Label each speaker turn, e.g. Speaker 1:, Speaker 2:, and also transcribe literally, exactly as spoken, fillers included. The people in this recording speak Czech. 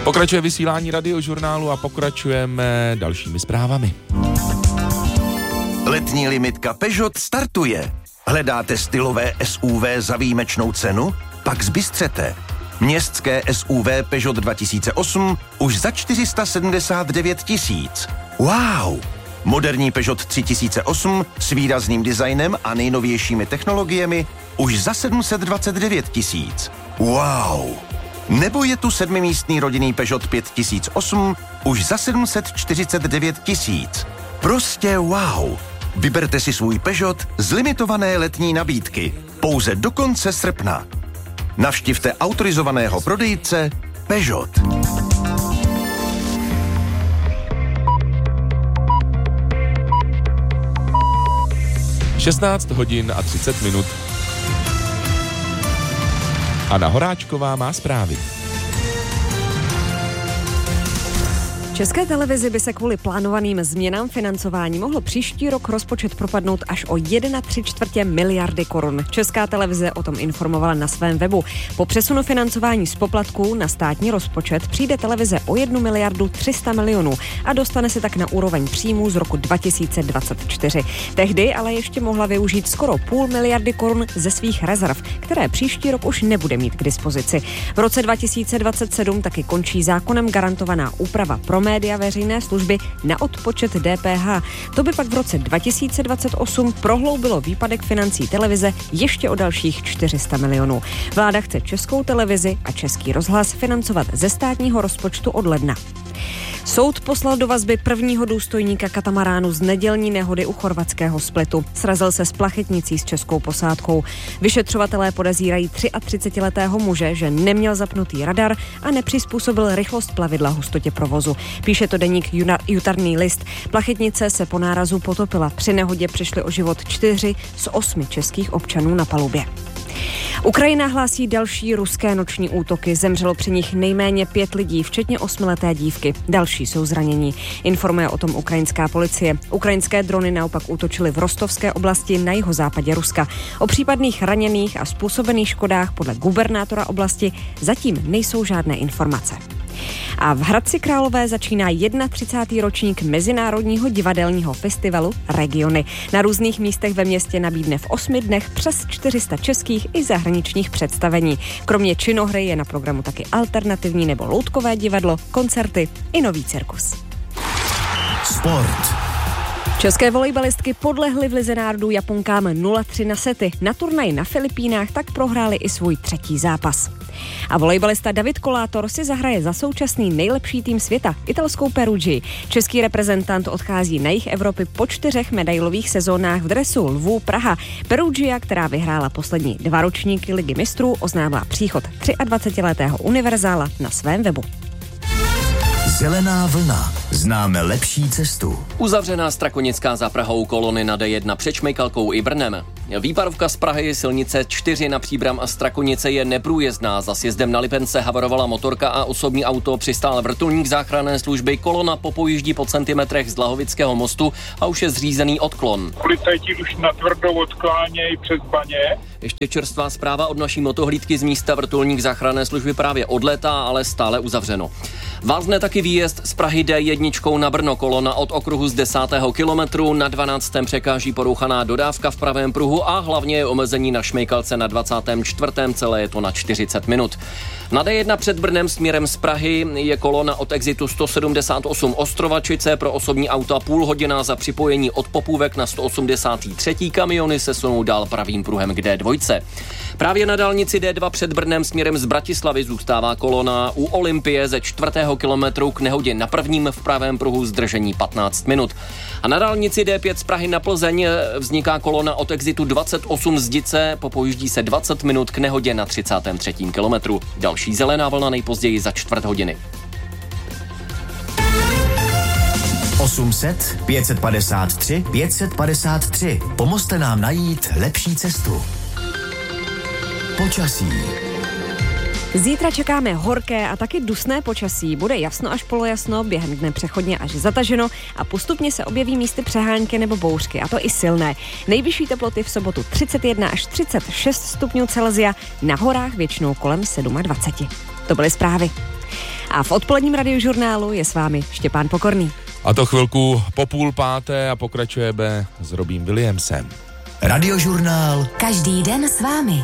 Speaker 1: Pokračuje vysílání radiožurnálu a pokračujeme dalšími zprávami.
Speaker 2: Letní limitka Peugeot startuje. Hledáte stylové S U V za výjimečnou cenu? Pak zbystřete. Městské S U V Peugeot dva tisíce osm už za čtyři sta sedmdesát devět tisíc. Wow! Moderní Peugeot tři tisíce osm s výrazným designem a nejnovějšími technologiemi už za sedm set dvacet devět tisíc. Wow! Nebo je tu sedmimístný rodinný Peugeot pět tisíc osm už za sedm set čtyřicet devět tisíc. Prostě wow! Vyberte si svůj Peugeot z limitované letní nabídky. Pouze do konce srpna. Navštivte autorizovaného prodejce Peugeot.
Speaker 1: šestnáct hodin a třicet minut. Anna Horáčková má zprávy.
Speaker 3: České televizi by se kvůli plánovaným změnám financování mohlo příští rok rozpočet propadnout až o jedna tři čtvrtě miliardy korun. Česká televize o tom informovala na svém webu. Po přesunu financování z poplatků na státní rozpočet přijde televize o jednu miliardu tři sta milionů a dostane se tak na úroveň příjmů z roku dva tisíce dvacet čtyři. Tehdy ale ještě mohla využít skoro půl miliardy korun ze svých rezerv, které příští rok už nebude mít k dispozici. V roce dva tisíce dvacet sedm taky končí zákonem garantovaná úprava pro média veřejné služby na odpočet D P H. To by pak v roce dva tisíce dvacet osm prohloubilo výpadek financí televize ještě o dalších čtyři sta milionů. Vláda chce Českou televizi a Český rozhlas financovat ze státního rozpočtu od ledna. Soud poslal do vazby prvního důstojníka katamaránu z nedělní nehody u chorvatského Splitu. Srazil se s plachetnicí s českou posádkou. Vyšetřovatelé podezírají třiatřicetiletého muže, že neměl zapnutý radar a nepřizpůsobil rychlost plavidla hustotě provozu. Píše to deník Jutarný list. Plachetnice se po nárazu potopila. Při nehodě přišli o život čtyři z osmi českých občanů na palubě. Ukrajina hlásí další ruské noční útoky. Zemřelo při nich nejméně pět lidí, včetně osmileté dívky. Další jsou zranění. Informuje o tom ukrajinská policie. Ukrajinské drony naopak útočily v Rostovské oblasti na jihozápadě Ruska. O případných raněných a způsobených škodách podle gubernátora oblasti zatím nejsou žádné informace. A v Hradci Králové začíná třicátý první ročník Mezinárodního divadelního festivalu Regiony. Na různých místech ve městě nabídne v osmi dnech přes čtyři sta českých i zahraničních představení. Kromě činohry je na programu taky alternativní nebo loutkové divadlo, koncerty i nový cirkus.
Speaker 2: Sport.
Speaker 3: České volejbalistky podlehly v lize národů Japonkám nula tři na sety. Na turnaji na Filipínách tak prohráli i svůj třetí zápas. A volejbalista David Kolátor si zahraje za současný nejlepší tým světa, italskou Perugii. Český reprezentant odchází na jih Evropy po čtyřech medailových sezónách v dresu Lvů Praha. Perugia, která vyhrála poslední dva ročníky ligy mistrů, oznámila příchod dvacetiletého univerzála na svém webu.
Speaker 4: Zelená vlna. Známe lepší cestu.
Speaker 5: Uzavřená strakonická za Prahou kolony na D jedna před Šmejkalkou i Brnem. Výparovka z Prahy silnice čtyři na Příbram a Strakonice je neprůjezdná. Za sjezdem na Lipence havarovala motorka a osobní auto přistál vrtulník záchranné služby. Kolona popojíždí po centimetrech z Dlahovického mostu a už je zřízený odklon.
Speaker 6: Policajti už natvrdo odklánějí přes baně.
Speaker 5: Ještě čerstvá zpráva od naší motohlídky z místa. Vrtulník záchranné služby právě odletá, ale stále uzavřeno. Vázne taky výjezd z Prahy D jedna na Brno. Kolona od okruhu z desátého kilometru. Na dvanáctém překáží porouchaná dodávka v pravém pruhu a hlavně je omezení na Šmejkalce na dvacátém čtvrtém Celé je to na čtyřicet minut. Na D jedna před Brnem směrem z Prahy je kolona od exitu sto sedmdesát osm Ostrovačice pro osobní auta půl hodina za připojení od Popůvek na sto osmdesát tři Kamiony se sunou dál pravým pruhem k D dva. Právě na dálnici D dva před Brnem směrem z Bratislavy zůstává kolona u Olympie ze čtvrtého kilometru k nehodě na prvním v pravém pruhu zdržení patnáct minut. A na dálnici D pět z Prahy na Plzeň vzniká kolona od exitu dvacet osm Zdice, popojíždí se dvacet minut k nehodě na třicátém třetím kilometru. Další zelená vlna nejpozději za čtvrt hodiny.
Speaker 4: osm set, pět set padesát tři, pět set padesát tři. Pomozte nám najít lepší cestu. Počasí.
Speaker 3: Zítra čekáme horké a taky dusné počasí. Bude jasno až polojasno, během dne přechodně až zataženo a postupně se objeví místy přehánky nebo bouřky, a to i silné. Nejvyšší teploty v sobotu třicet jedna až třicet šest stupňů Celsia, na horách většinou kolem dvacet sedm. To byly zprávy. A v odpoledním radiožurnálu je s vámi Štěpán Pokorný.
Speaker 1: A to chvilku po půl páté a pokračujeme s Robím Williamsem.
Speaker 4: Radiožurnál.
Speaker 7: Každý den s vámi.